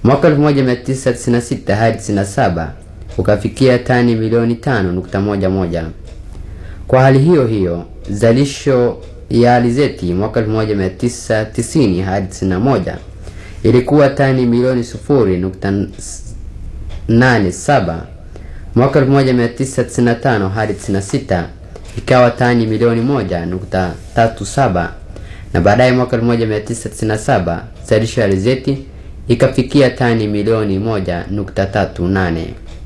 Mwaka 1996 hadi 97 ukafikia tani milioni 5.11. Kwa hali hiyo hiyo, zalisho ya alizeti mwaka 1990 hadi 91 ilikuwa tani milioni 0.87. Mwaka 1995 hadi 96 ikawa tani milioni 1.37, na baadaye mwaka 1997 zalisho ya alizeti ikafikia tani milioni 1.38.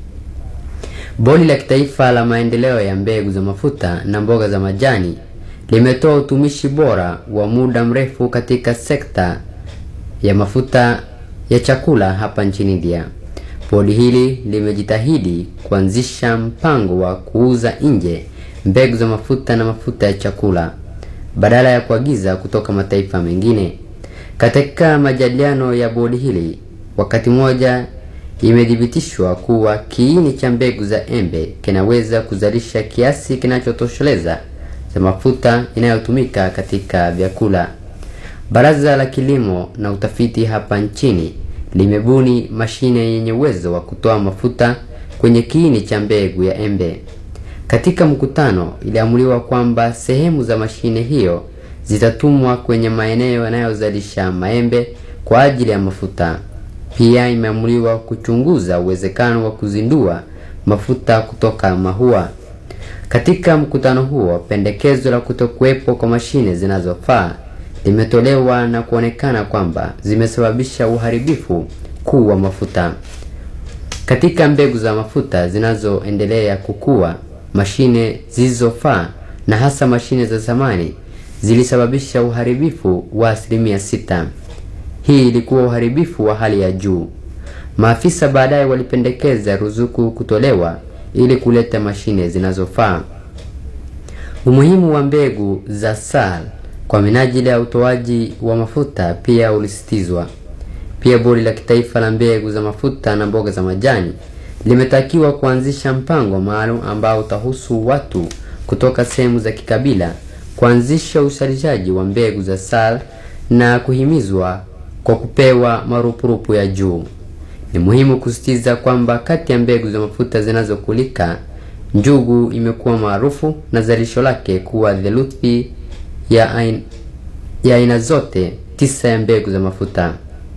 Bodi la Kitaifa la Maendeleo ya Mbegu za Mafuta na Mboga za Majani limetoa utumishi bora wa muda mrefu katika sekta ya mafuta ya chakula hapa nchini India. Bodi hili limejitahidi kuanzisha mpango wa kuuza nje mbegu za mafuta na mafuta ya chakula badala ya kuagiza kutoka mataifa mengine. Katika majadiliano ya bodi hili, wakati mmoja imedhibitishwa kuwa kiini cha mbegu za embe kinaweza kuzalisha kiasi kinachotosheleza cha mafuta inayotumika katika vyakula. Baraza la Kilimo na Utafiti hapa nchini limebuni mashine yenye uwezo wa kutoa mafuta kwenye kiini cha mbegu ya embe. Katika mkutano, iliamuliwa kwamba sehemu za mashine hiyo zitatumwa kwenye maeneo yanayozalisha maembe kwa ajili ya mafuta. Pia imeamuliwa kuchunguza uwezekano wa kuzindua mafuta kutoka mahua. Katika mkutano huo, pendekezo la kutokuwepo kwa mashine zinazofaa limetolewa na kuonekana kwamba zimesababisha uharibifu kuu wa mafuta. Katika mbegu za mafuta zinazoendelea kukua, mashine zisizofaa na hasa mashine za zamani zilisababisha uharibifu wa 6%. Hii ilikuwa uharibifu wa hali ya juu. Maafisa baadaye walipendekeza ruzuku kutolewa ili kuleta mashine zinazofaa. Umuhimu wa mbegu za SAL kwa minajili ya utoaji wa mafuta pia ulisitizwa. Pia Bodi la Kitaifa la Mbegu za Mafuta na Mboga za Majani limetakiwa kuanzisha mpango maalum ambao utahusu watu kutoka sehemu za kikabila kuanzisha uzalishaji wa mbegu za SAL na kuhimizwa kwa kupewa marupurupu ya juu. Ni muhimu kusisitiza kwamba kati ya mbegu za mafuta zinazokulika, njugu imekuwa maarufu na zalisho lake kuwa theluthi ya aina zote 9 ya mbegu za mafuta.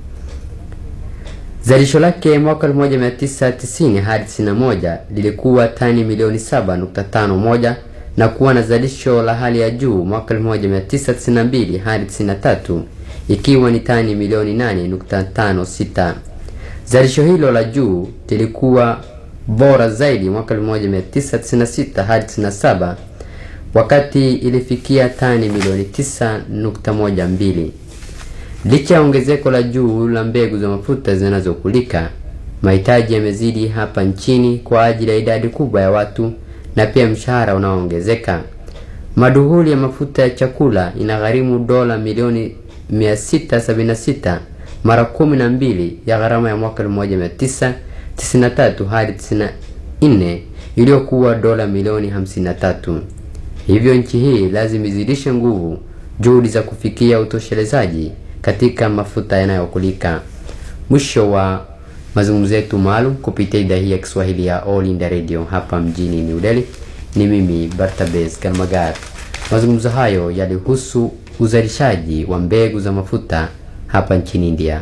Zalisho lake mwaka 1990 hadi 91 lilikuwa tani milioni 7.51 na kuwa na zalisho la hali ya juu mwaka 1992 hadi 93 ikiwa ni tani milioni 8.56. Zalisho hilo la juu lilikuwa bora zaidi mwaka 1996 hadi 97 wakati ilifikia tani milioni 9.12. Licha ya ongezeko la juu la mbegu za mafuta zinazokulika, mahitaji yamezidi hapa nchini kwa ajili ya idadi kubwa ya watu na pia mshahara unaoongezeka. Maduhuli ya mafuta ya chakula inagharimu dola milioni 676 mara 12 ya gharama ya mwaka 1993 hadi 94 iliyokuwa dola milioni 53. Hivyo nchi hii lazima izidishe nguvu juhudi za kufikia utoshelezaji katika mafuta yanayokulika. Mwisho wa mazungumzo yetu maalum kupitia idhaa hii ya Kiswahili ya All India Radio hapa mjini New Delhi. Ni mimi Bartabes Kalmagar. Mazungumzo hayo yalihusu uzalishaji wa mbegu za mafuta hapa nchini India.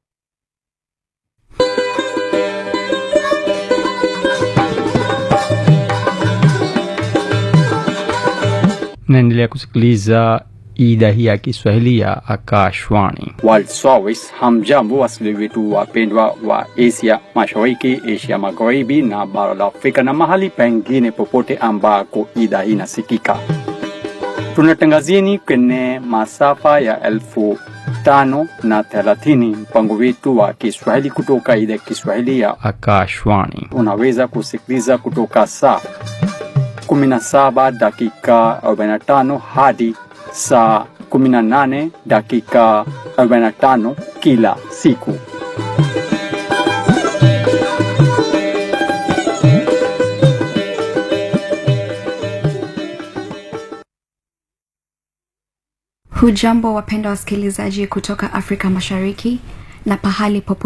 Naendelea kusikiliza idhaa hii ya Kiswahili ya Akashwani World Service. Hamjambo wasikilizaji wetu wapendwa wa Asia Mashariki, Asia Magharibi na bara la Afrika na mahali pengine popote ambako idhaa hii inasikika. Tunatangazieni kwenye masafa ya 1530 mpango wetu wa Kiswahili kutoka idhaa ya Kiswahili ya Akashwani. Unaweza kusikiliza kutoka saa 17 dakika 45 hadi saa 18 dakika 45 kila siku. Hujambo wapenda wasikilizaji kutoka Afrika Mashariki na pahali popote